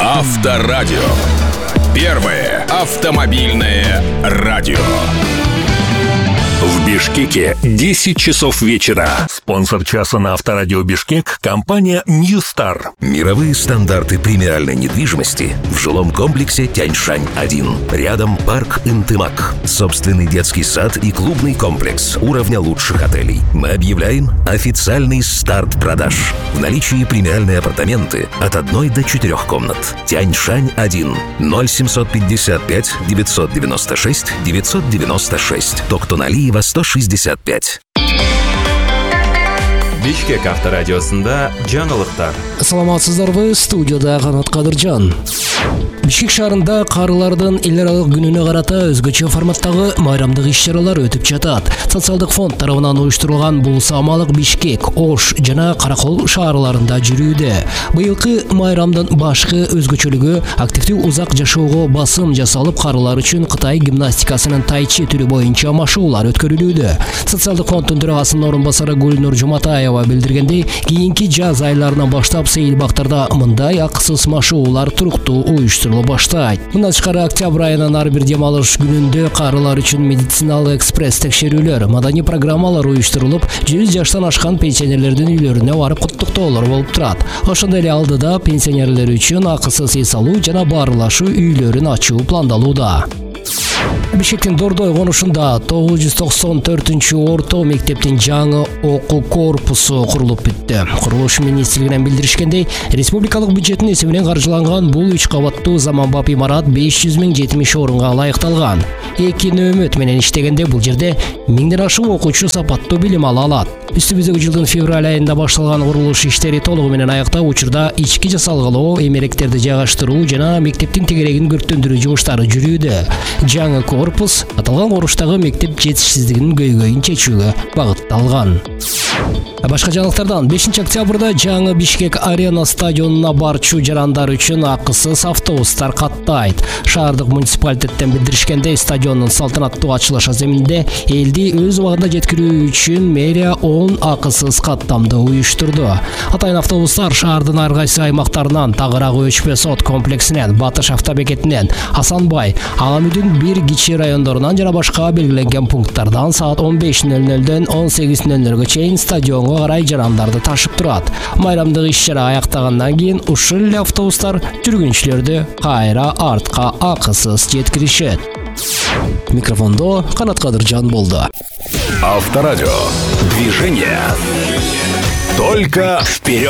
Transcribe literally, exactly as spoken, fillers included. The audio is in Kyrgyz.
Авторадио. Первое автомобильное радио. В Бишкеке десять часов вечера. Спонсор часа на Авторадио Бишкек — компания Ньюстар. Мировые стандарты премиальной недвижимости в жилом комплексе Тяньшань один. Рядом парк Интымак. Собственный детский сад и клубный комплекс уровня лучших отелей. Мы объявляем официальный старт продаж. В наличии премиальные апартаменты от одной до четырех комнат. Тяньшань один. ноль семьсот пятьдесят пять девятьсот девяносто шесть девятьсот девяносто шесть. Токтоналиева сто шестьдесят пять. Бишкек авторадиосында жаңылыктар. Саламатсыздарбы, студияда Канат Кадыржан. Бишкек шаарында карылардын эл аралык күнүнө карата өзгөчө форматтагы майрамдык иш-чаралар өтүп жатат. Социалдык фонд тарабынан уюштурулган бул самалык Бишкек, Ош жана Каракол шаарларында жүрүүдө. Быйылкы майрамдын башкы өзгөчөлүгү активдүү узак жашоого басым жасалып, карылар үчүн Кытай гимнастикасынын тайчи түрү боюнча машыгуулар өткөрүлүүдө. Социалдык фонддун төрагасынын орун басары Гүлнур Жуматаева билдиргендей, кийинки жаз айларынан баштап сейил бактарда мындай акысыз машыгуулар туруктуу уюштурулуп баштайт. Мындан тышкары октябрь айынын ар бир дем алыш күнүндө карылар үчүн медициналык экспресс текшерүүлөр, маданий программалар уюштурулуп, жүз жаштан ашкан пенсионерлердин үйлөрүнө барып куттуктоолор болуп турат. Ошондой эле алдыда пенсионерлер үчүн акысыз эс алуу жана баарлашуу үйлөрүн ачуу пландалууда. Бишкектин Дордой конушунда тогуз жүз токсон төртүнчү орто мектептин жаңы окуу корпусу курулуп бүттү. Курулуш министрлигинен билдиришкендей, республикалык бюджеттин эсебинен каржыланган бул үч кабаттуу заманбап имарат беш жүз миң жетимиш орунга ылайыкталган. Эки нөөмөт менен иштегенде бул жерде миңден ашык окуучу сапаттуу билим ала алат. Үстүбүздөгү жылдын февраль айында башталган курулуш иштери толугу менен аяктап, учурда ички жасалгалоо, эмеректерди жайгаштыруу жана мектептин тегерегин көрктөндүрүү жумуштары жүрүүдө. Жаңы корпус аталган куруштагы мектеп жетишсиздигинин көйгөйүн чечүүгө багытталган. Башка жаңылыктардан бешинчи октябрда жаңы Бишкек арена стадионуна барчу жарандар үчүн акысыз автобустар каттайт. Шаардык муниципалитеттен билдиришкендей, стадиондун салтанаттуу ачылыш аземинде элди өз убагында жеткирүү үчүн мэрия он акысыз каттамды уюштурду. Атайын автобустар шаардын ар кайсы аймактарынан, Тагырак өчпө сот комплексинен, Батыш автобекетинен, Асанбай, Аламүдүн бир кичи райондорунан жана башка белгиленген пункттардан саат он беш нөл нөлдөн он сегиз нөл нөлгө чейин стадионго карай жарандарды ташып турат. Майрамдык иш-чара аяктагандан кийин ушул эле автобустар жүргүнчүлөрдү кайра артка акысыз жеткиришет. Микрофондо Канат Кадыржан болду. Авторадио. Движение только вперед.